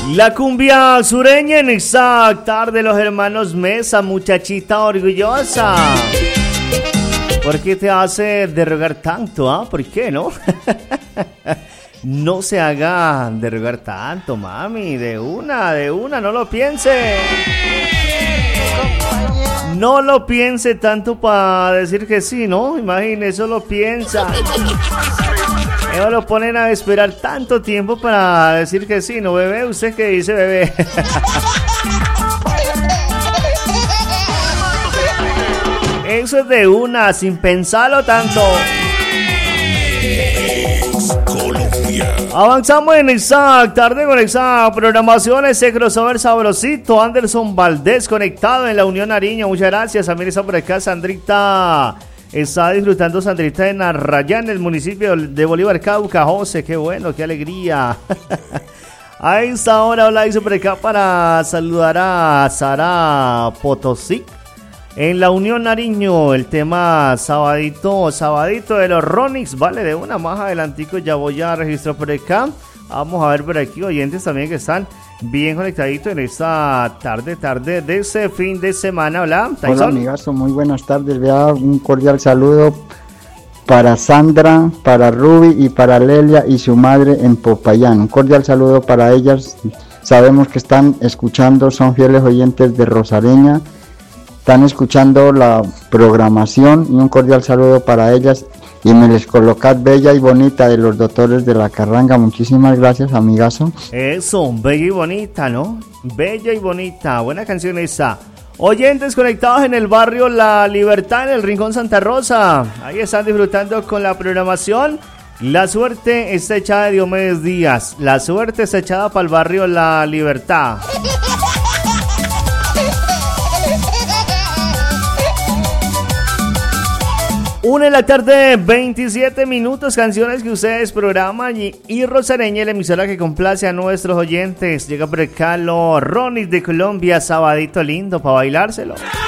La cumbia sureña en esa tarde, los hermanos Mesa, muchachita orgullosa. ¿Por qué te hace derrogar tanto? ¿Ah? ¿Por qué no? No se haga derrogar tanto, mami. De una, no lo piense. No lo piense tanto para decir que sí, ¿no? Imagínese, eso lo piensa. Ellos lo ponen a esperar tanto tiempo para decir que sí, ¿no, bebé? ¿Usted qué dice, bebé? Eso es de una, sin pensarlo tanto. Avanzamos en esa tarde con esa programación, ese crossover sabrosito. Anderson Valdés conectado en la Unión Nariño. Muchas gracias. También está por acá Sandrita. Está disfrutando Sandrita en Arrayán, en el municipio de Bolívar, Cauca. José, qué bueno, qué alegría. A esta hora, hola, hizo por acá para saludar a Sara Potosí. En la Unión Nariño, el tema sabadito de los Ronix, vale, de una más adelantico ya voy a registrar por acá. Vamos a ver por aquí oyentes también que están bien conectaditos en esta tarde de ese fin de semana. Hola, Tyson. Hola, amigazo, muy buenas tardes. Vea, un cordial saludo para Sandra, para Ruby y para Lelia y su madre en Popayán. Un cordial saludo para ellas. Sabemos que están escuchando, son fieles oyentes de Rosareña. Están escuchando la programación y un cordial saludo para ellas. Y me les colocad bella y bonita de los doctores de la Carranga. Muchísimas gracias, amigazo. Eso, bella y bonita, ¿no? Bella y bonita, buena canción esa. Oyentes conectados en el barrio La Libertad, en el Rincón Santa Rosa. Ahí están disfrutando con la programación. La suerte está echada de Diomedes Díaz. La suerte está echada para el barrio La Libertad. 1:27 p.m, canciones que ustedes programan y Rosareña, la emisora que complace a nuestros oyentes. Llega por acá los Ronis de Colombia, sabadito lindo para bailárselo.